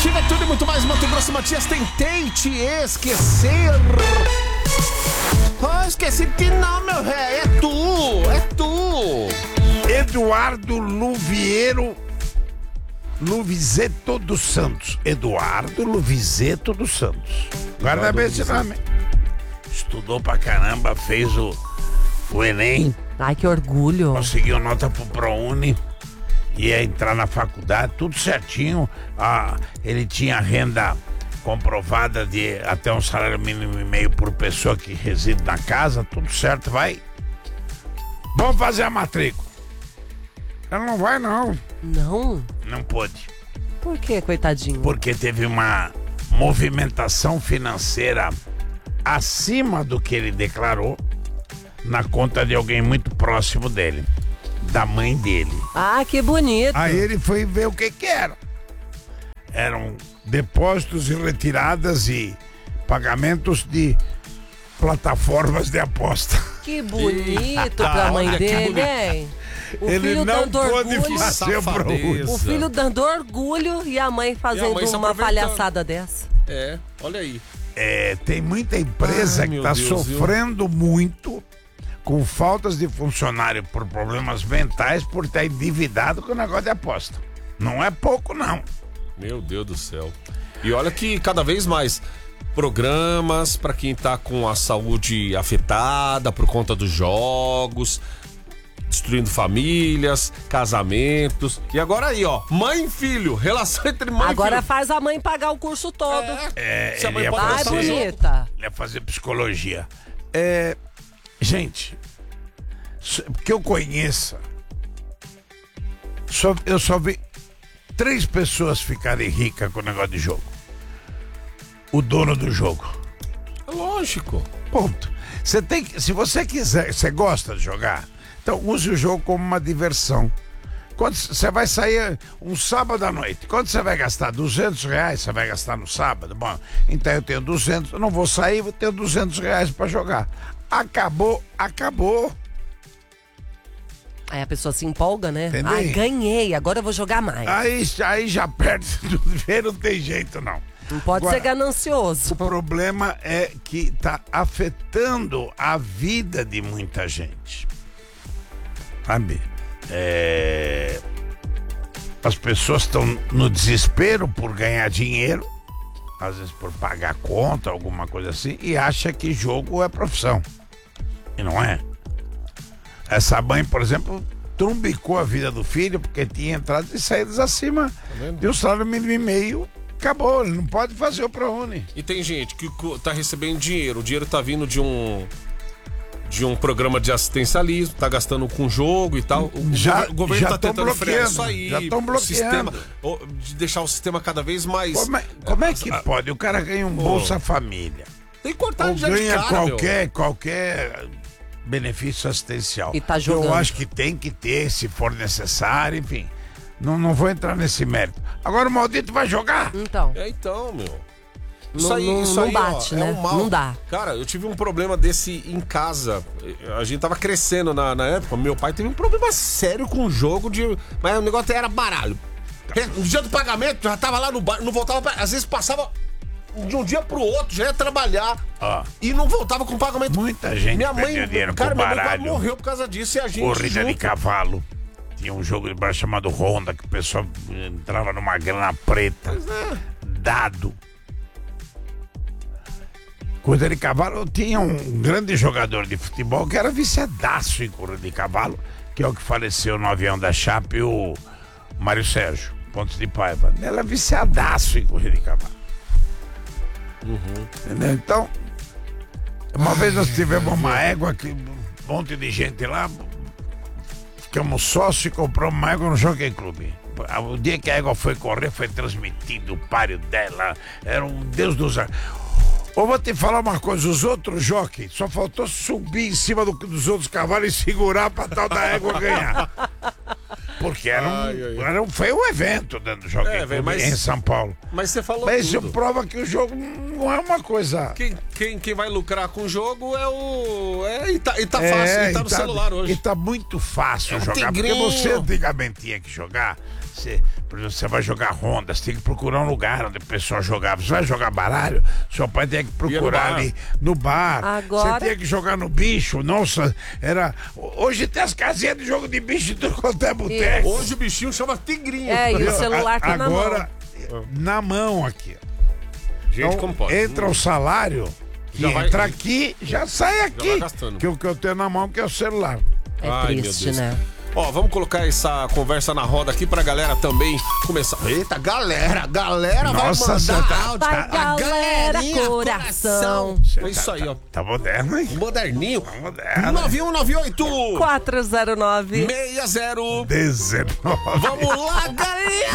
Tive tudo e muito mais. Mato Grosso Matias, tentei te esquecer. Oh, esqueci de não, meu velho. É tu. Eduardo Luvizeto dos Santos. Eduardo Luvizeto dos Santos. Guarda bem esse nome. Estudou pra caramba, fez o Enem, Ai, que orgulho. conseguiu nota pro ProUni, ia entrar na faculdade, tudo certinho. Ele tinha renda comprovada de até um salário mínimo e meio por pessoa que reside na casa, tudo certo, vai. Vamos fazer a matrícula. Ela não vai, não. Não? Não pôde. Por quê, coitadinho? Porque teve uma movimentação financeira acima do que ele declarou na conta de alguém muito próximo dele, da mãe dele. Ah, que bonito. Aí ele foi ver o que era. Eram depósitos e retiradas e pagamentos de plataformas de aposta. Que bonito pra mãe olha que dele, bonito. hein? O Ele filho não dando pôde orgulho. fazer o ProUni. O filho dando orgulho e a mãe fazendo mãe se uma aproveitando. palhaçada dessa. É, olha aí. Tem muita empresa Ai, que meu está Deus, viu? sofrendo muito com faltas de funcionário por problemas mentais, por estar endividado com o negócio de aposta. Não é pouco, não. Meu Deus do céu. E olha que cada vez mais programas para quem tá com a saúde afetada por conta dos jogos, destruindo famílias, casamentos. E agora aí, ó, mãe e filho, relação entre mãe Agora e filho. faz a mãe pagar o curso todo. Se a mãe Ele ia pode Ai, fazer fazer- isso. bonita. Ele ia fazer psicologia. Gente, que eu conheça, eu só vi 3 pessoas ficarem ricas com o negócio de jogo. O dono do jogo. Lógico. Ponto. Se você quiser, você gosta de jogar, então use o jogo como uma diversão. Quando você vai sair um sábado à noite, quando você vai gastar R$200, você vai gastar no sábado? Bom, então eu tenho 200, eu não vou sair, vou ter R$200 para jogar. Acabou. Aí a pessoa se empolga, né? Entendeu? Ai, ganhei, agora eu vou jogar mais. Aí já perde tudo, não tem jeito não. Não pode Agora, ser ganancioso. O problema é que está afetando a vida de muita gente. Sabe? As pessoas estão no desespero por ganhar dinheiro, às vezes por pagar conta, alguma coisa assim, e acha que jogo é profissão. E não é. Essa mãe, por exemplo, trumbicou a vida do filho porque tinha entradas e saídas acima de um salário mínimo e meio. Acabou, ele não pode fazer o ProUni. E tem gente que tá recebendo dinheiro, o dinheiro tá vindo de um programa de assistencialismo, tá gastando com jogo e tal. O governo tá tão tentando frear isso bloqueando, aí. já tão o sistema, bloqueando. de deixar o sistema cada vez mais. Como é que pode? O cara ganha um Bolsa Família. Tem que cortar Ou já de ganha cara, meu. qualquer benefício assistencial. E tá jogando. Eu acho que tem que ter, se for necessário, enfim. Não vou entrar nesse mérito. Agora o maldito vai jogar? Então, Então, meu. Não bate, né? É um mal. Não dá. Cara, eu tive um problema desse em casa. A gente tava crescendo na época. Meu pai teve um problema sério com o jogo de. Mas o negócio era baralho. No dia do pagamento, já tava lá no bar, não voltava. Às vezes passava de um dia pro outro, já ia trabalhar. E não voltava com pagamento. Muita gente Minha mãe, perdeu dinheiro cara, com minha mãe quase baralho, morreu por causa disso e a gente. corrida de junto. cavalo. Tinha um jogo de baralho chamado Honda, que o pessoal entrava numa grana preta. Dado. Corrida de cavalo, tinha um grande jogador de futebol que era viciadaço em corrida de cavalo, que é o que faleceu no avião da Chape, o Mário Sérgio Pontes de Paiva. Ele era viciadaço em corrida de cavalo. Entendeu? Então, uma vez nós tivemos uma égua que um monte de gente lá, ficamos sócios e compramos uma égua no Jockey Clube. O dia que a égua foi correr, foi transmitido o páreo dela, era um Deus dos... Eu vou te falar uma coisa, os outros jockeys só faltou subir em cima dos outros cavalos e segurar pra tal da égua ganhar. Porque foi um evento dentro do Jockey Clube em São Paulo. Mas você falou Mas isso tudo. prova que o jogo não é uma coisa... Quem vai lucrar com o jogo é o... E tá fácil, e tá no celular hoje. E tá muito fácil jogar, porque tigrinho. você antigamente tinha que jogar Por exemplo, você vai jogar Honda, você tem que procurar um lugar onde o pessoal jogava. Você vai jogar baralho, seu pai tem que procurar ali no bar. Agora... Você tem que jogar no bicho. Nossa, hoje tem as casinhas de jogo de bicho de tudo quanto é boteco. Hoje o bichinho chama tigrinho. É, e o celular tá na mão. Agora, na mão aqui. Gente, Então, como pode? entra o salário, Já vai- entra aqui, já sai vai aqui. gastando. Que o que eu tenho na mão que é o celular. É Ai, meu triste, Deus. né? Ó, vamos colocar essa conversa na roda aqui pra galera também começar. Eita, galera Nossa, vai você mandar tá- áudio. Vai, A galera, galerinha, coração. É isso aí, ó. Tá moderno, hein? Moderninho. Moderno. 9198 409 60 19. Vamos lá, galera.